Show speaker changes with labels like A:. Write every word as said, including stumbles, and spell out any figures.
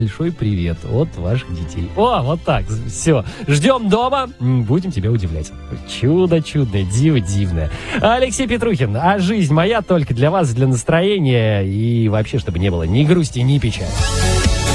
A: Большой привет от ваших детей. О, вот так, все. Ждем дома, будем тебя удивлять. Чудо чудное, диво дивное. Алексей Петрухин, а жизнь моя только для вас, для настроения и вообще, чтобы не было ни грусти, ни печали.